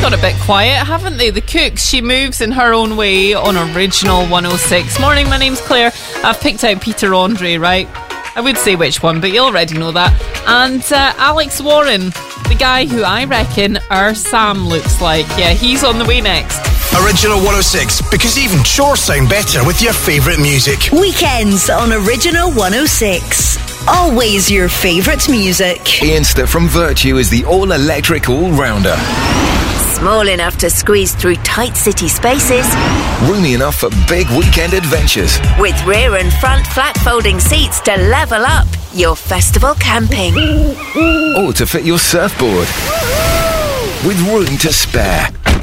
got a bit quiet, haven't they? The Cooks, She Moves in Her Own Way on Original 106. Morning, my name's Claire. I've picked out Peter Andre, right? I would say which one, but you already know that. And Alex Warren, the guy who I reckon our Sam looks like. Yeah, he's on the way next. Original 106, because even chores sound better with your favourite music. Weekends on Original 106. Always your favourite music. Ian Stitt from Virtue is the all-electric all-rounder. Small enough to squeeze through tight city spaces. Roomy enough for big weekend adventures. With rear and front flat folding seats to level up your festival camping. Or to fit your surfboard. With room to spare.